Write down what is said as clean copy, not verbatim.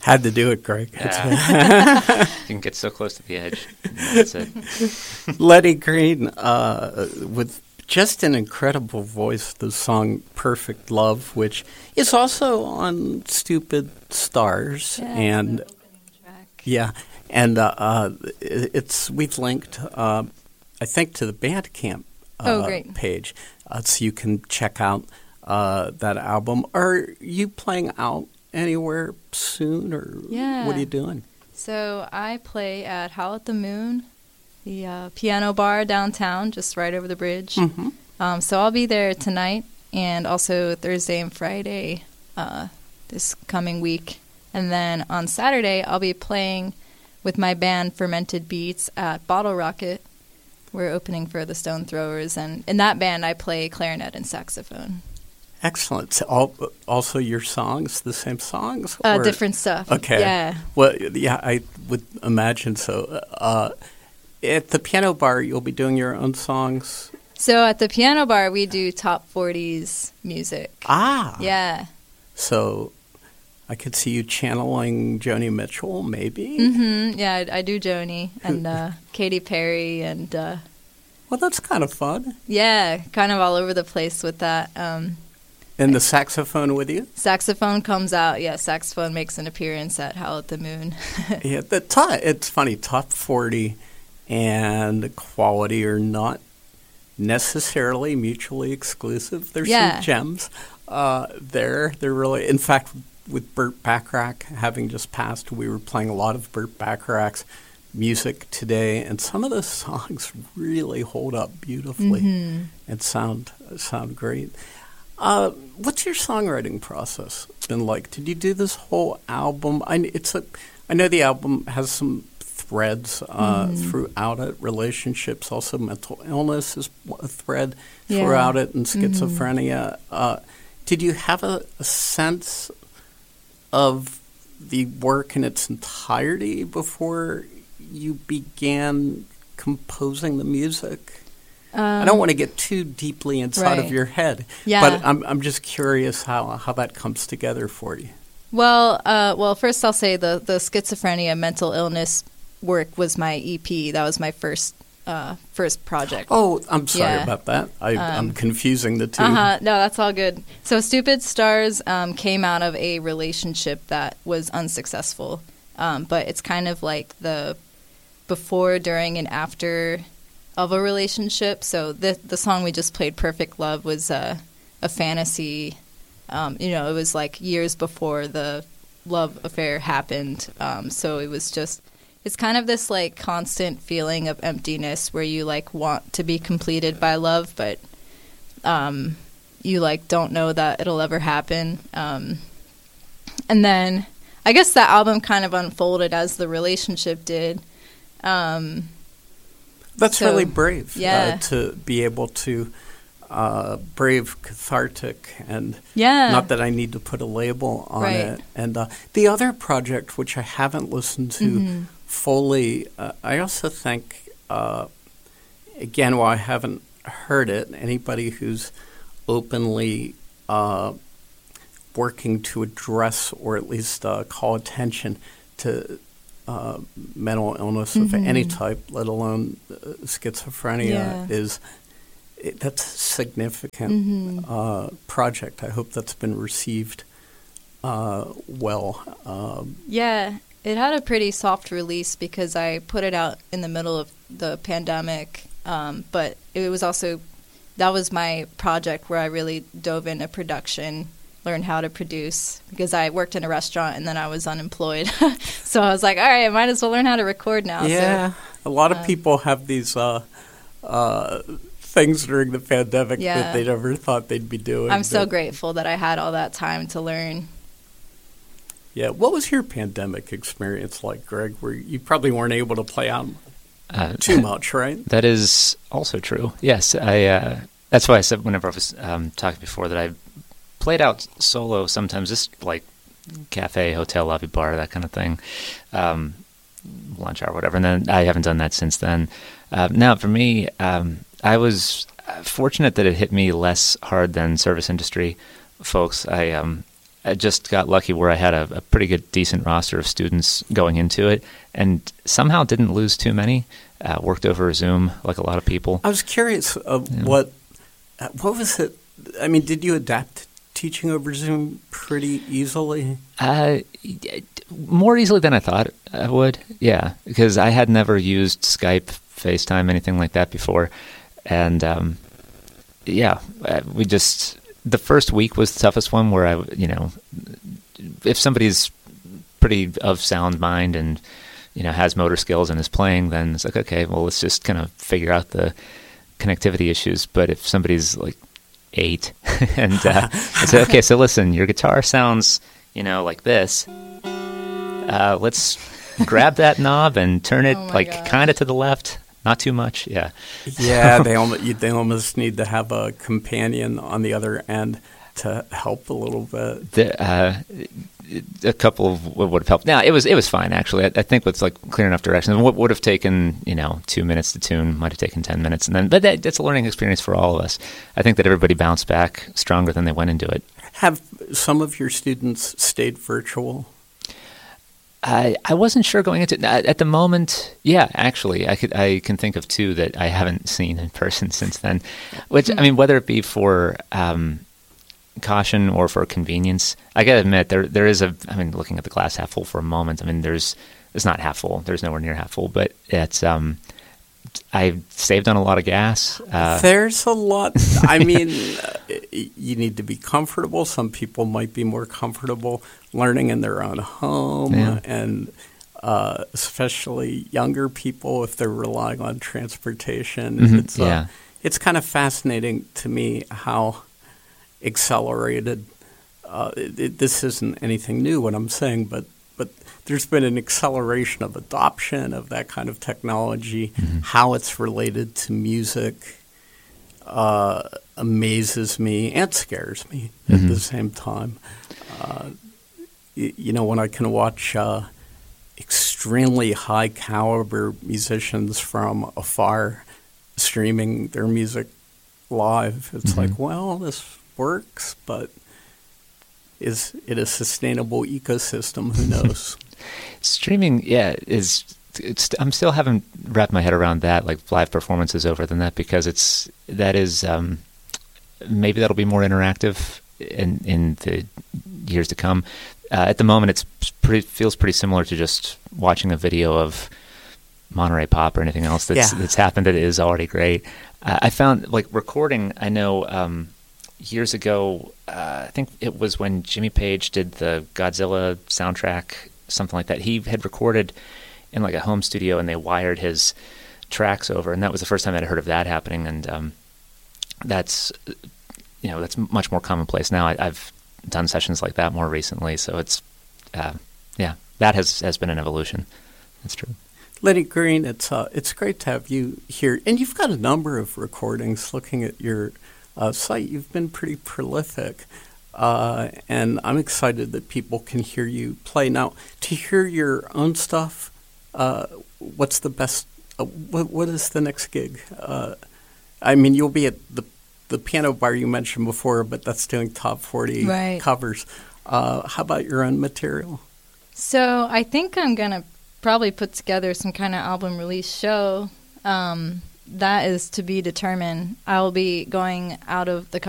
Had to do it, Greg. Yeah. You can get so close to the edge. That's it. Letty Green, with just an incredible voice, the song Perfect Love, which is also on Stupid Stars. Yeah, And the opening track. yeah, and we've linked, I think, to the Bandcamp Great. page, so you can check out that album. Are you playing out anywhere soon, or Yeah. what are you doing? So I play at Howl at the Moon, the piano bar downtown, just right over the bridge. Mm-hmm. So I'll be there tonight and also Thursday and Friday this coming week. And then on Saturday, I'll be playing with my band Fermented Beats at Bottle Rocket. We're opening for the Stone Throwers. And in that band, I play clarinet and saxophone. Excellent. So also your songs, the same songs? Different stuff. Okay. Yeah. Well, yeah, I would imagine so. At the piano bar, you'll be doing your own songs? So at the piano bar, we do top 40s music. Ah. Yeah. So I could see you channeling Joni Mitchell, maybe? Mm-hmm. Yeah, I do Joni and Katy Perry and Well, that's kind of fun. yeah, kind of all over the place with that. And the saxophone with you? Saxophone comes out. Yeah, saxophone makes an appearance at Howl at the Moon. Yeah, it's funny. Top 40 and quality are not necessarily mutually exclusive. There's Yeah. some gems there. They're really, in fact, with Burt Bacharach having just passed, we were playing a lot of Burt Bacharach's music today, and some of those songs really hold up beautifully and sound great. What's your songwriting process been like? Did you do this whole album? I know the album has some threads throughout it. Relationships, also mental illness is a thread throughout it, and schizophrenia. Did you have a sense of the work in its entirety before you began composing the music? I don't want to get too deeply inside of your head, but I'm just curious how that comes together for you. Well, first I'll say the schizophrenia mental illness work was my EP. That was my first project. Oh, I'm sorry about that. I'm confusing the two. No, that's all good. So Stupid Stars came out of a relationship that was unsuccessful, but it's kind of like the before, during, and after of a relationship. So the song we just played, Perfect Love, was a fantasy. It was like years before the love affair happened. So it was just, it's kind of this like constant feeling of emptiness where you like want to be completed by love, but you like don't know that it'll ever happen. And then I guess that album kind of unfolded as the relationship did. That's really brave yeah. To be able to brave, cathartic, and yeah. not that I need to put a label on it. And the other project, which I haven't listened to fully, I also think, again, while I haven't heard it, anybody who's openly working to address or at least call attention to mental illness of any type, let alone schizophrenia, that's a significant project. I hope that's been received well. Yeah, it had a pretty soft release because I put it out in the middle of the pandemic, but it was also, that was my project where I really dove into production, learned how to produce, because I worked in a restaurant and then I was unemployed. So I was like, all right, I might as well learn how to record now. Yeah, so, a lot of people have these things during the pandemic that they never thought they'd be doing. I'm so grateful that I had all that time to learn. Yeah, what was your pandemic experience like, Greg, where you probably weren't able to play out too much, right? That is also true. Yes, that's why I said whenever I was talking before that I played out solo sometimes, just like cafe, hotel, lobby, bar, that kind of thing, lunch hour, whatever. And then I haven't done that since then. Now, for me, I was fortunate that it hit me less hard than service industry folks. I I just got lucky where I had a pretty good, decent roster of students going into it, and somehow didn't lose too many. Worked over Zoom like a lot of people. I was curious what was it? I mean, did you adapt teaching over Zoom pretty easily? More easily than I thought I would, yeah, because I had never used Skype, FaceTime, anything like that before. And, we just, the first week was the toughest one where if somebody's pretty of sound mind and, has motor skills and is playing, then it's like, okay, well, let's just kind of figure out the connectivity issues. But if somebody's like 8 and I say, okay, so listen, your guitar sounds, like this. Let's grab that knob and turn it kind of to the left, not too much. Yeah. Yeah, they almost need to have a companion on the other end to help a little bit. A couple of what would have helped. Now it was fine actually. I think with like clear enough directions. What would have taken 2 minutes to tune might have taken 10 minutes, and then that's a learning experience for all of us. I think that everybody bounced back stronger than they went into it. Have some of your students stayed virtual? I wasn't sure going into it. At the moment. Yeah, actually, I can think of 2 that I haven't seen in person since then. Which I mean, whether it be for caution or for convenience, I gotta admit there is looking at the glass half full for a moment. I mean, it's not half full. There's nowhere near half full, but it's I saved on a lot of gas. There's a lot. I mean, you need to be comfortable. Some people might be more comfortable learning in their own home, and especially younger people if they're relying on transportation. Mm-hmm. It's kind of fascinating to me how accelerated. This isn't anything new what I'm saying, but there's been an acceleration of adoption of that kind of technology. Mm-hmm. How it's related to music amazes me and scares me at the same time. When I can watch extremely high caliber musicians from afar streaming their music live, it's like, well, this works, but is it a sustainable ecosystem? Who knows? Streaming, I'm still haven't wrapped my head around that, like live performances over than that, because maybe that'll be more interactive in the years to come. At the moment, feels pretty similar to just watching a video of Monterey Pop or anything else that's happened that is already great. I found like recording. I know years ago, I think it was when Jimmy Page did the Godzilla soundtrack, something like that. He had recorded in like a home studio, and they wired his tracks over, and that was the first time I'd heard of that happening. And that's much more commonplace now. I've done sessions like that more recently, so it's that has been an evolution. That's true. Lenny Green, it's great to have you here, and you've got a number of recordings. Looking at your site, you've been pretty prolific, and I'm excited that people can hear you play. Now, to hear your own stuff, what's the best? What is the next gig? I mean, you'll be at the piano bar you mentioned before, but that's doing top 40 covers. How about your own material? So I think I'm going to probably put together some kind of album release show. That is to be determined. I'll be going out of the